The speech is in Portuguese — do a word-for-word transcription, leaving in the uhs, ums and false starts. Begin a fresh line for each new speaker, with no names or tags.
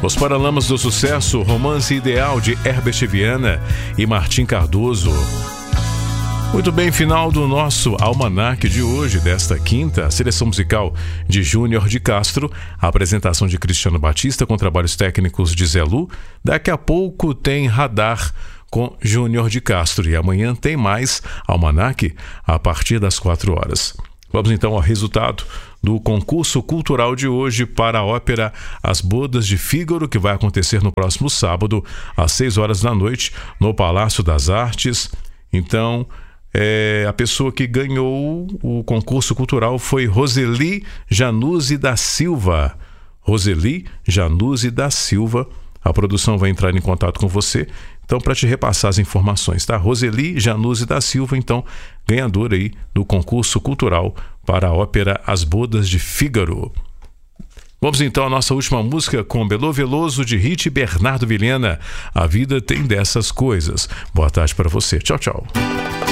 Os Paralamas do Sucesso, Romance Ideal de Herbert Viana e Martim Cardoso. Muito bem, final do nosso almanaque de hoje, desta quinta, a seleção musical de Júnior de Castro, a apresentação de Cristiano Batista com trabalhos técnicos de Zé Lu. Daqui a pouco tem Radar com Júnior de Castro e amanhã tem mais almanaque a partir das quatro horas. Vamos então ao resultado do concurso cultural de hoje para a ópera As Bodas de Fígaro, que vai acontecer no próximo sábado, às seis horas da noite, no Palácio das Artes. Então, é, a pessoa que ganhou o concurso cultural foi Roseli Januzzi da Silva. Roseli Januzzi da Silva. A produção vai entrar em contato com você, então, para te repassar as informações, tá? Roseli Januzzi da Silva, então, ganhadora aí do concurso cultural para a ópera As Bodas de Fígaro. Vamos então à nossa última música com Belo Veloso, de Rit e Bernardo Vilhena. A vida tem dessas coisas. Boa tarde para você. Tchau, tchau.